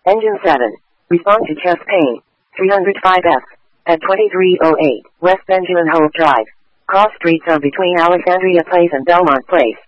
Engine 7. Respond to chest pain. 305F. At 2308 West Benjamin Hope Drive. Cross streets are between Alexandria Place and Belmont Place.